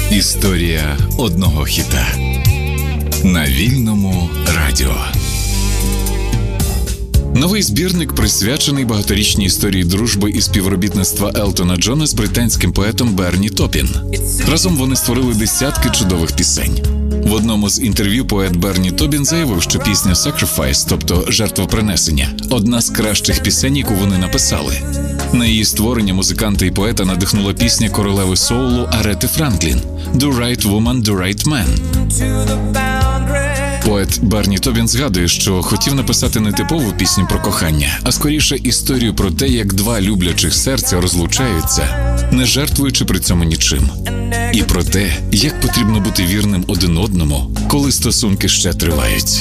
Історія одного хіта на Вільному радіо. Новий збірник присвячений багаторічній історії дружби і співробітництва Елтона Джона з британським поетом Берні Топін. Разом вони створили десятки чудових пісень. В одному з інтерв'ю поет Берні Топін заявив, що пісня «Sacrifice», тобто «Жертвопринесення», одна з кращих пісень, яку вони написали. На її створення музиканта і поета надихнула пісня королеви соулу Арети Франклін «Do right woman, do right man». Поет Берні Топін згадує, що хотів написати не типову пісню про кохання, а скоріше історію про те, як два люблячих серця розлучаються, не жертвуючи при цьому нічим. І про те, як потрібно бути вірним один одному, коли стосунки ще тривають.